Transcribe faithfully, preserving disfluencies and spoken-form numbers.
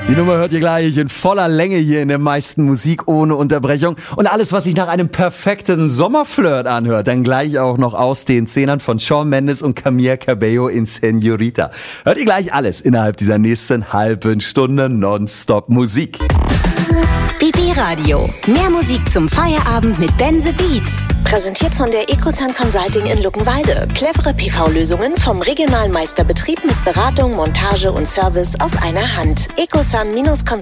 Die Nummer hört ihr gleich in voller Länge hier in der meisten Musik ohne Unterbrechung. Und alles, was sich nach einem perfekten Sommerflirt anhört, dann gleich auch noch aus den Zehnern von Shawn Mendes und Camila Cabello in Señorita. Hört ihr gleich alles innerhalb dieser nächsten halben Stunde Nonstop Musik. B B Radio. Mehr Musik zum Feierabend mit Ben the Beat. Präsentiert von der Ecosun Consulting in Luckenwalde. Clevere P V-Lösungen vom regionalen Meisterbetrieb mit Beratung, Montage und Service aus einer Hand. ecosun Bindestrich